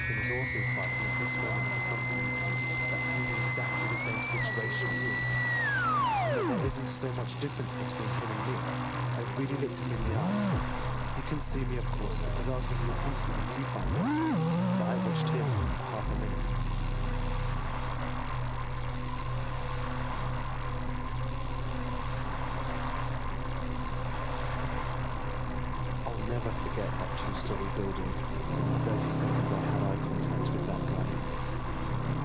person is also fighting at this moment for something that is in exactly the same situation as me. And there isn't so much difference between him and me. I really looked him in the eye. He couldn't see me, of course, because I was looking at him through the viewfinder, but I watched him for half a minute. I'll never forget that two-story building. In the 30 seconds I had eye contact with